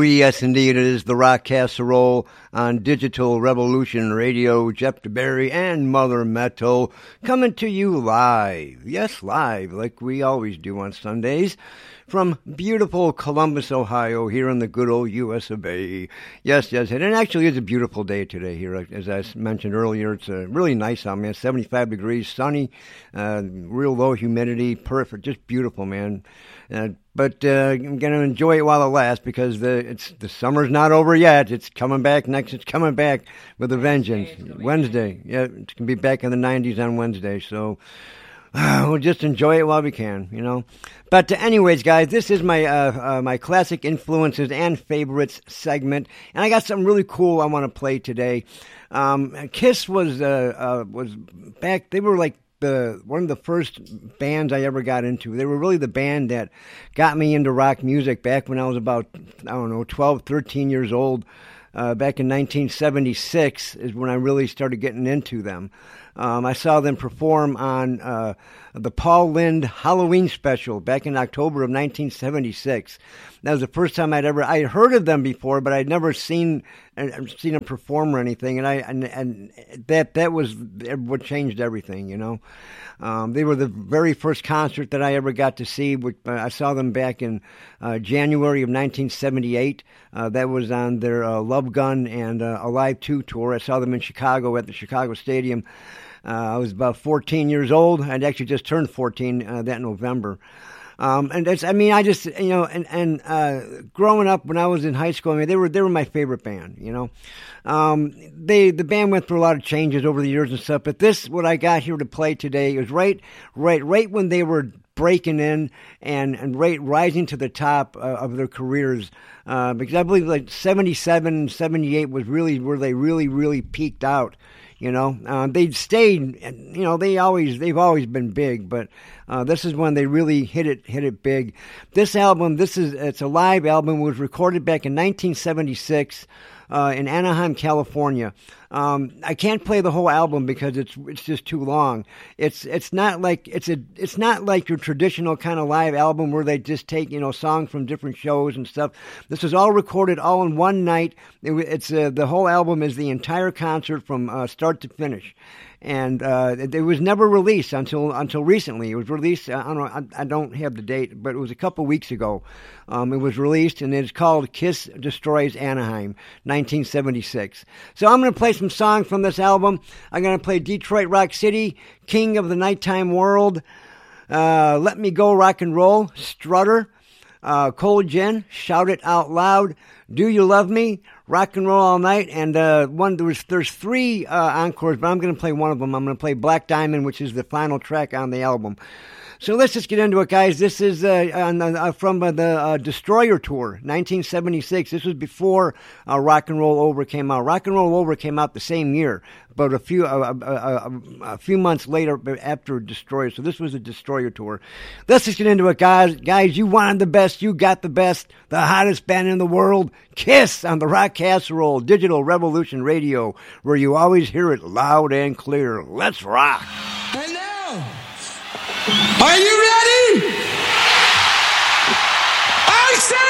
yes, indeed, it is the Rock Casserole on Digital Revolution Radio. Jeff DeBerry and Mother Metal coming to you live. Yes, live, like we always do on Sundays, from beautiful Columbus, Ohio, here in the good old U.S. of A. Yes, and it actually is a beautiful day today here. As I mentioned earlier, it's really nice out, man. 75 degrees, sunny, real low humidity, perfect, just beautiful, man. But I'm going to enjoy it while it lasts because the summer's not over yet. It's coming back next. It's coming back with a vengeance. Wednesday. Yeah, it's going to be back in the 90s on Wednesday. So we'll just enjoy it while we can, you know. But anyways, guys, this is my my classic influences and favorites segment. And I got something really cool I want to play today. Kiss was back. They were like one of the first bands I ever got into. They were really the band that got me into rock music back when I was about, 12, 13 years old. Back in 1976 is when I really started getting into them. I saw them perform on the Paul Lynde Halloween special back in October of 1976. That was the first time I had heard of them before, but I'd never seen them perform or anything. And that was what changed everything, you know. They were the very first concert that I ever got to see. I saw them back in January of 1978. That was on their Love Gun and Alive 2 tour. I saw them in Chicago at the Chicago Stadium. I was about 14 years old. I'd actually just turned 14 that November. And that's, I mean, I just, you know, and growing up when I was in high school, I mean, they were my favorite band, you know. The band went through a lot of changes over the years and stuff, but what I got here to play today is right when they were breaking in and rising to the top of their careers, because I believe like 77, 78 was really where they really peaked out. You know, they'd stayed, you know, they've always been big, but this is when they really hit it big. This album, it's a live album. It was recorded back in 1976 in Anaheim, California. I can't play the whole album because it's just too long. It's not like your traditional kind of live album where they just take, you know, songs from different shows and stuff. This was all recorded all in one night. The whole album is the entire concert from start to finish. And it was never released until recently. It was released, I don't have the date, but it was a couple weeks ago. It was released, and it's called Kiss Destroys Anaheim, 1976. So I'm going to play some songs from this album. I'm going to play Detroit Rock City, King of the Nighttime World, Let Me Go Rock and Roll, Strutter, Cold Gin, Shout It Out Loud, Do You Love Me, Rock and Roll All Night, and there's three encores, but I'm going to play one of them. I'm going to play Black Diamond, which is the final track on the album. So let's just get into it, guys. This is from the Destroyer Tour, 1976. This was before Rock and Roll Over came out. Rock and Roll Over came out the same year, but a few months later after Destroyer. So this was a Destroyer Tour. Let's just get into it, guys. Guys, you wanted the best. You got the best. The hottest band in the world, Kiss, on the Rock Casserole, Digital Revolution Radio, where you always hear it loud and clear. Let's rock. And now, are you ready? I say